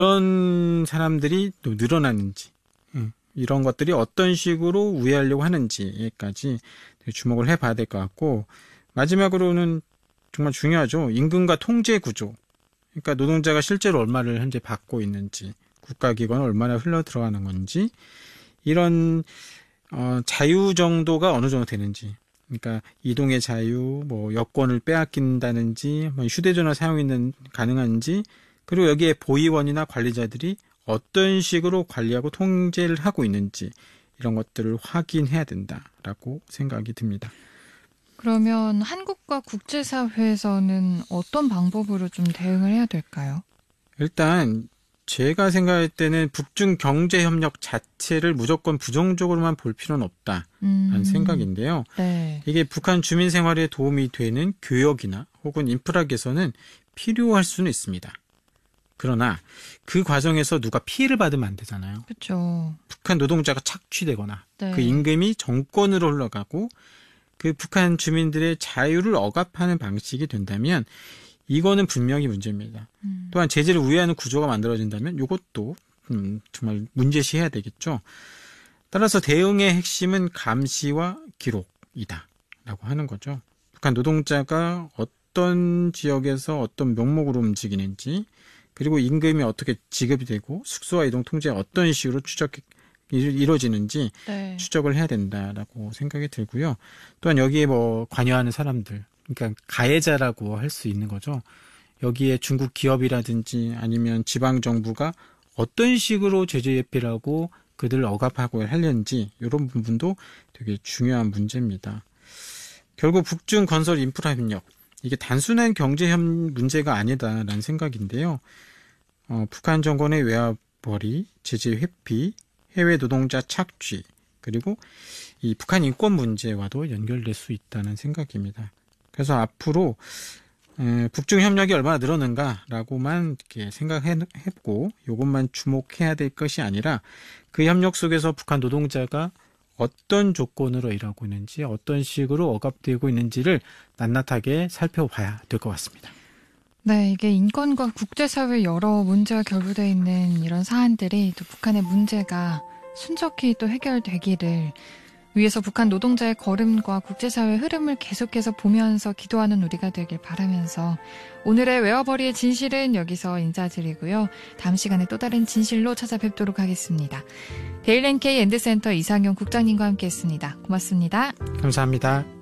그런 사람들이 또 늘어나는지, 이런 것들이 어떤 식으로 우회하려고 하는지까지 주목을 해봐야 될 것 같고, 마지막으로는 정말 중요하죠. 임금과 통제 구조. 그러니까 노동자가 실제로 얼마를 현재 받고 있는지, 국가기관은 얼마나 흘러 들어가는 건지, 이런 자유 정도가 어느 정도 되는지. 그러니까 이동의 자유, 뭐 여권을 빼앗긴다는지, 뭐 휴대전화 사용이 가능한지, 그리고 여기에 보위원이나 관리자들이 어떤 식으로 관리하고 통제를 하고 있는지, 이런 것들을 확인해야 된다라고 생각이 듭니다. 그러면 한국과 국제사회에서는 어떤 방법으로 좀 대응을 해야 될까요? 일단 제가 생각할 때는 북중 경제협력 자체를 무조건 부정적으로만 볼 필요는 없다라는 생각인데요. 네. 이게 북한 주민 생활에 도움이 되는 교역이나 혹은 인프라 개선은 필요할 수는 있습니다. 그러나 그 과정에서 누가 피해를 받으면 안 되잖아요. 그렇죠. 북한 노동자가 착취되거나 네. 그 임금이 정권으로 흘러가고 그 북한 주민들의 자유를 억압하는 방식이 된다면 이거는 분명히 문제입니다. 또한 제재를 우회하는 구조가 만들어진다면 이것도 정말 문제시해야 되겠죠. 따라서 대응의 핵심은 감시와 기록이다 라고 하는 거죠. 북한 노동자가 어떤 지역에서 어떤 명목으로 움직이는지, 그리고 임금이 어떻게 지급이 되고 숙소와 이동 통제가 어떤 식으로 이루어지는지 네. 추적을 해야 된다라고 생각이 들고요. 또한 여기에 뭐 관여하는 사람들, 그러니까 가해자라고 할 수 있는 거죠. 여기에 중국 기업이라든지 아니면 지방 정부가 어떤 식으로 제재 예피를 하고 그들을 억압하고 하려는지, 이런 부분도 되게 중요한 문제입니다. 결국 북중 건설 인프라 협력, 이게 단순한 경제 문제가 아니다라는 생각인데요. 북한 정권의 외화벌이, 제재 회피, 해외 노동자 착취, 그리고 이 북한 인권 문제와도 연결될 수 있다는 생각입니다. 그래서 앞으로 북중 협력이 얼마나 늘었는가라고만 이렇게 생각해보고 이것만 주목해야 될 것이 아니라 그 협력 속에서 북한 노동자가 어떤 조건으로 일하고 있는지, 어떤 식으로 억압되고 있는지를 낱낱하게 살펴봐야 될 것 같습니다. 네, 이게 인권과 국제사회 여러 문제가 결부되어 있는 이런 사안들이 또 북한의 문제가 순적히 또 해결되기를 위해서 북한 노동자의 걸음과 국제사회의 흐름을 계속해서 보면서 기도하는 우리가 되길 바라면서 오늘의 외화벌이의 진실은 여기서 인사드리고요. 다음 시간에 또 다른 진실로 찾아뵙도록 하겠습니다. 데일리 NK 엔드센터 이상용 국장님과 함께했습니다. 고맙습니다. 감사합니다.